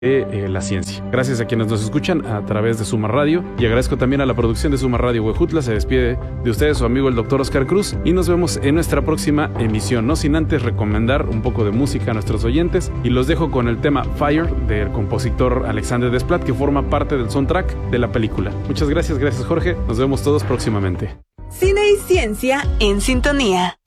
la ciencia. Gracias a quienes nos escuchan a través de Suma Radio y agradezco también a la producción de Suma Radio Huejutla. Se despide de ustedes su amigo el Dr. Oscar Cruz y nos vemos en nuestra próxima emisión, no sin antes recomendar un poco de música a nuestros oyentes y los dejo con el tema Fire del compositor Alexandre Desplat, que forma parte del soundtrack de la película. Muchas gracias Jorge, nos vemos todos próximamente. Cine y ciencia en sintonía.